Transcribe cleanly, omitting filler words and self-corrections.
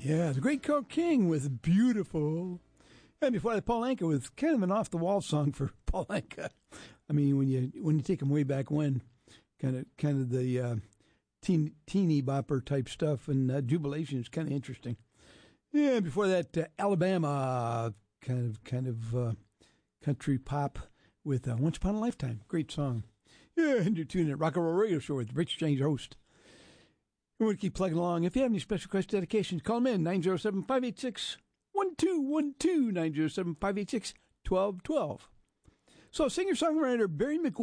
Yeah, the Great Carole King with Beautiful. And before that, Paul Anka with kind of an off-the-wall song for Paul Anka. I mean, when you take him way back when, kind of the teeny bopper type stuff, and Jubilation is kind of interesting. Yeah, and before that, Alabama, kind of country pop with Once Upon a Lifetime. Great song. Yeah, and you're tuning in Rock and Roll Radio Show with Rich James, host. We're going to keep plugging along. If you have any special request dedications, call them in, 907-586-1212, 907-586-1212. So singer-songwriter Barry McGuire